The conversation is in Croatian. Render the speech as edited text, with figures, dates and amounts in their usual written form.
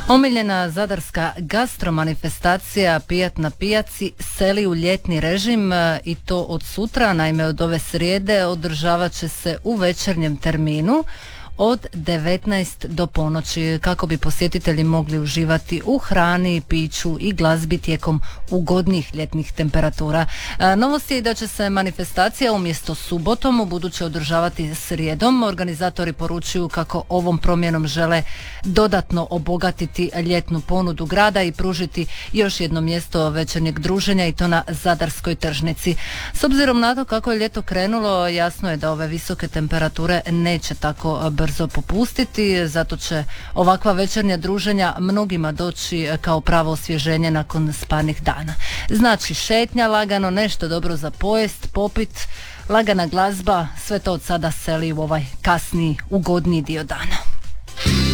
Omiljena zadarska gastromanifestacija Pijat na pijaci seli u ljetni režim i to od sutra, naime od ove srijede, održavat će se u večernjem terminu od 19 do ponoći kako bi posjetitelji mogli uživati u hrani, piću i glazbi tijekom ugodnih ljetnih temperatura. Novost je i da će se manifestacija umjesto subotom ubuduće održavati srijedom. Organizatori poručuju kako ovom promjenom žele dodatno obogatiti ljetnu ponudu grada i pružiti još jedno mjesto večernjeg druženja i to na Zadarskoj tržnici. S obzirom na to kako je ljeto krenulo, jasno je da ove visoke temperature neće tako brzo popustiti, zato će ovakva večernja druženja mnogima doći kao pravo osvježenje nakon sparnih dana. Znači šetnja lagano, nešto dobro za pojest, popit, lagana glazba, sve to od sada seli u ovaj kasniji, ugodniji dio dana.